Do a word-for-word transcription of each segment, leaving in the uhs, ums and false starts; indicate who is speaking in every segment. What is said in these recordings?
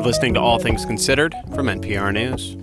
Speaker 1: You're listening to All Things Considered from N P R News.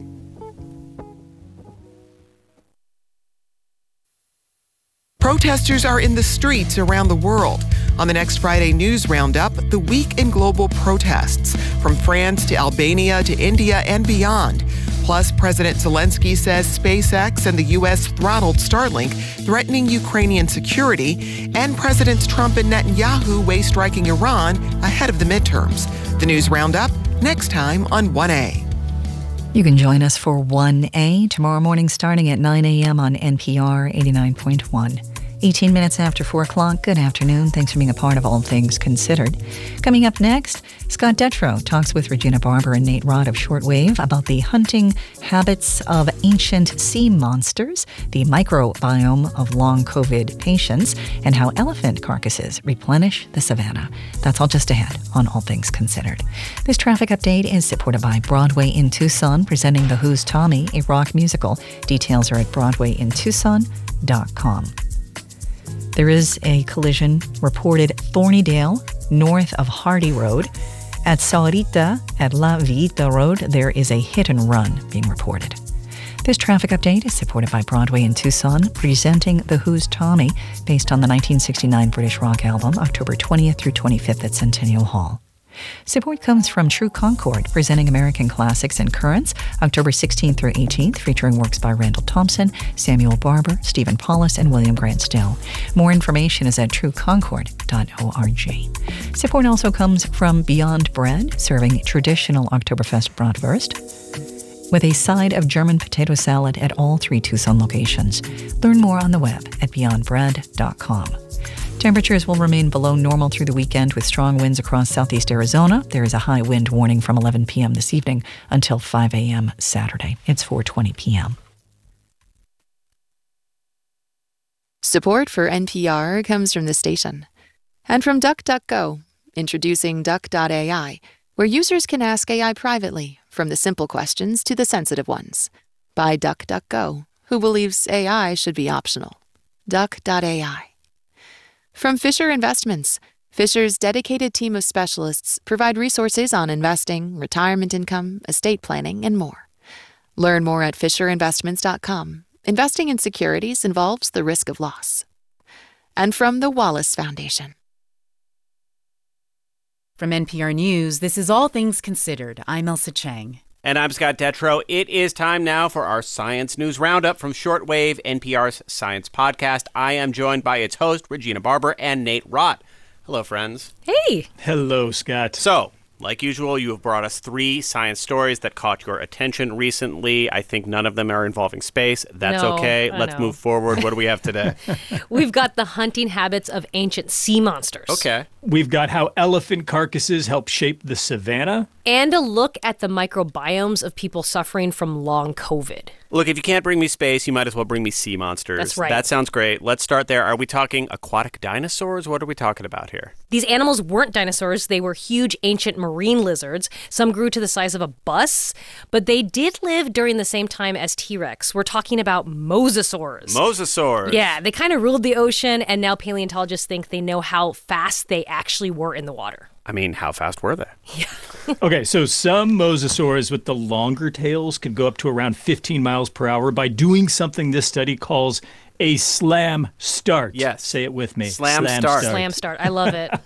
Speaker 2: Protesters are in the streets around the world. On the next Friday News Roundup, the week in global protests, from France to Albania to India and beyond. Plus, President Zelensky says SpaceX and the U S throttled Starlink, threatening Ukrainian security, and Presidents Trump and Netanyahu weigh striking Iran ahead of the midterms. The News Roundup, next time on one A.
Speaker 3: You can join us for one A tomorrow morning starting at nine a.m. on N P R eighty-nine point one. eighteen minutes after four o'clock. Good afternoon. Thanks for being a part of All Things Considered. Coming up next, Scott Detrow talks with Regina Barber and Nate Rott of Shortwave about the hunting habits of ancient sea monsters, the microbiome of long COVID patients, and how elephant carcasses replenish the savannah. That's all just ahead on All Things Considered. This traffic update is supported by Broadway in Tucson, presenting the Who's Tommy, a rock musical. Details are at broadway in tucson dot com. There is a collision reported Thornydale, north of Hardy Road. At Saurita, at La Villita Road, there is a hit and run being reported. This traffic update is supported by Broadway in Tucson, presenting the Who's Tommy, based on the nineteen sixty-nine British rock album, October twentieth through twenty-fifth at Centennial Hall. Support comes from True Concord, presenting American classics and currents, October sixteenth through eighteenth, featuring works by Randall Thompson, Samuel Barber, Stephen Paulus, and William Grant Still. More information is at true concord dot org. Support also comes from Beyond Bread, serving traditional Oktoberfest bratwurst, with a side of German potato salad at all three Tucson locations. Learn more on the web at beyond bread dot com. Temperatures will remain below normal through the weekend with strong winds across southeast Arizona. There is a high wind warning from eleven p.m. this evening until five a.m. Saturday. It's four twenty p.m.
Speaker 4: Support for N P R comes from the station. And from DuckDuckGo, introducing Duck dot A I, where users can ask A I privately, from the simple questions to the sensitive ones. By DuckDuckGo, who believes A I should be optional. Duck dot A I. From Fisher Investments, Fisher's dedicated team of specialists provide resources on investing, retirement income, estate planning, and more. Learn more at fisher investments dot com. Investing in securities involves the risk of loss. And from the Wallace Foundation.
Speaker 5: From N P R News, this is All Things Considered. I'm Elsa Chang.
Speaker 1: And I'm Scott Detrow. It is time now for our Science News Roundup from Shortwave, N P R's science podcast. I am joined by its host, Regina Barber, and Nate Rott. Hello, friends.
Speaker 6: Hey.
Speaker 7: Hello, Scott.
Speaker 1: So, like usual, you have brought us three science stories that caught your attention recently. I think none of them are involving space. That's
Speaker 6: no,
Speaker 1: okay.
Speaker 6: I
Speaker 1: Let's
Speaker 6: know.
Speaker 1: move forward. What do we have today?
Speaker 6: We've got the hunting habits of ancient sea monsters.
Speaker 1: Okay.
Speaker 7: We've got how elephant carcasses help shape the savannah.
Speaker 6: And a look at the microbiomes of people suffering from long COVID.
Speaker 1: Look, if you can't bring me space, you might as well bring me sea monsters.
Speaker 6: That's right.
Speaker 1: That sounds great. Let's start there. Are we talking aquatic dinosaurs? What are we talking about here?
Speaker 6: These animals weren't dinosaurs. They were huge ancient marine lizards. Some grew to the size of a bus, but they did live during the same time as T-Rex. We're talking about mosasaurs.
Speaker 1: Mosasaurs.
Speaker 6: Yeah, they kind of ruled the ocean, and now paleontologists think they know how fast they actually were in the water.
Speaker 1: I mean, how fast were they?
Speaker 6: Yeah.
Speaker 7: Okay, so some mosasaurs with the longer tails could go up to around fifteen miles per hour by doing something this study calls a slam start.
Speaker 1: Yes.
Speaker 7: Say it with me.
Speaker 1: Slam start.
Speaker 6: Slam start. I love it.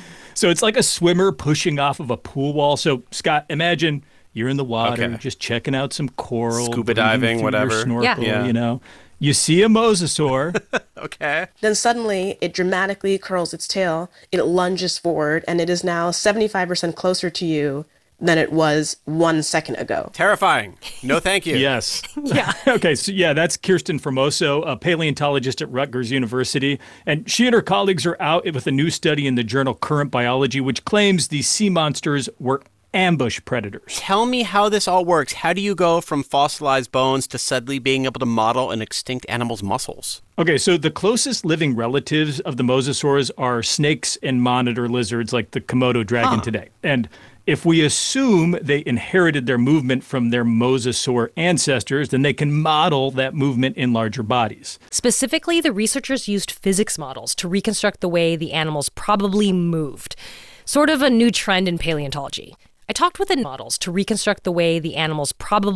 Speaker 7: So it's like a swimmer pushing off of a pool wall. So, Scott, imagine you're in the water,
Speaker 1: Okay.
Speaker 7: just checking out some coral.
Speaker 1: Scuba
Speaker 7: breathing
Speaker 1: diving,
Speaker 7: through
Speaker 1: whatever.
Speaker 7: Your snorkel,
Speaker 1: Yeah.
Speaker 7: you know. You see a mosasaur.
Speaker 1: Okay.
Speaker 8: Then suddenly it dramatically curls its tail, it lunges forward, and it is now seventy-five percent closer to you than it was one second ago.
Speaker 1: Terrifying. No, thank you.
Speaker 7: Yes.
Speaker 6: Yeah.
Speaker 7: Okay, so yeah, that's Kirsten Formoso, a paleontologist at Rutgers University. And she and her colleagues are out with a new study in the journal Current Biology, which claims these sea monsters were ambush predators.
Speaker 1: Tell me how this all works. How do you go from fossilized bones to suddenly being able to model an extinct animal's muscles?
Speaker 7: Okay, so the closest living relatives of the mosasaurs are snakes and monitor lizards like the Komodo dragon
Speaker 1: Huh.
Speaker 7: today. And if we assume they inherited their movement from their mosasaur ancestors, then they can model that movement in larger bodies.
Speaker 6: Specifically, the researchers used physics models to reconstruct the way the animals probably moved. Sort of a new trend in paleontology. I talked with the models to reconstruct the way the animals probably